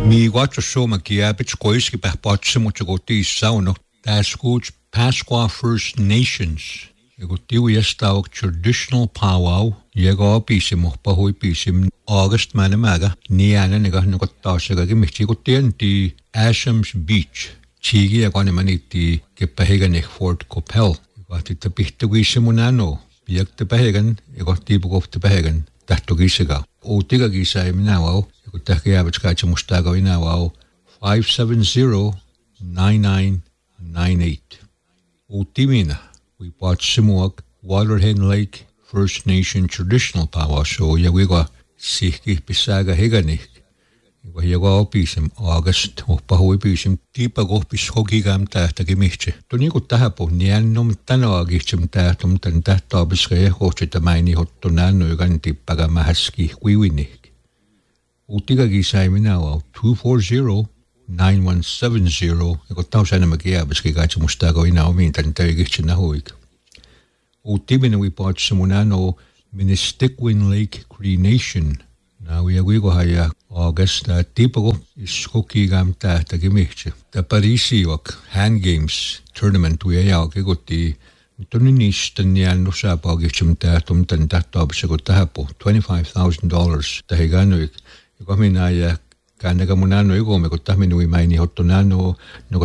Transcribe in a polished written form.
Mi watch show makia bit skoiski pa potsim utgoti sauno taskuch Pasqua First Nations. Ego yestauk traditional powwow yego pisim pahui pisim August manamaga niana nega nukottasega gimichi gutienti Ashams Beach. Chigi agone maniti ke pahegan Fort Copel. Gati tapihtugissimunano biak te pahegan ego tibugof te pahegan tahtugisega. O tiga gisa iminawo ego tahkiabachkacha mustaga inawo 570-9998. Utimina, we bought Simuak, Waterhen Lake First Nation Traditional Powwow Show. Yawiga Siki Pisaga Higanik. Yawa Pisim, August, Opahui Pisim, Tipa Gopis Hogigam Tata Gimiche. Tonico Tahapo, Nianum Tanagichim Tatum Tantatabisre, Hochitamani Hotonano, Ganti Pagamahaski, Wiwinik. Utiga Gisaiminao, 240-9170. Ego tausana magia biski gacha mustago ina min tantay gichna hoik. Utimina we bought Simunano Ministiquin Lake Cree Nation. Now we go haya August tipo is hoki gam ta gimiche. The Parisi wak hand games tournament we ya goti tunish tanian no sa pagichum ta tum tantata bisego $25,000 tahigano ik. Ego minaya Kanaga munano ego me kotami nui maini hotonano no